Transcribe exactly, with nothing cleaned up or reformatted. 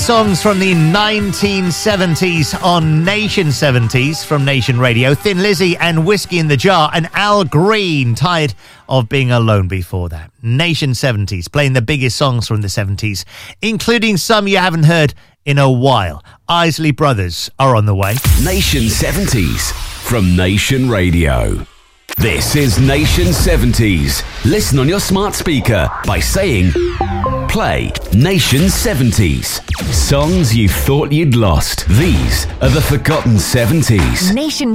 Songs from the nineteen seventies on Nation seventies from Nation Radio. Thin Lizzy and Whiskey in the Jar, and Al Green, Tired of Being Alone before that. Nation seventies, playing the biggest songs from the seventies, including some you haven't heard in a while. Isley Brothers are on the way. Nation seventies from Nation Radio. This is Nation seventies. Listen on your smart speaker by saying, play Nation seventies. Songs you thought you'd lost. These are the forgotten seventies. Nation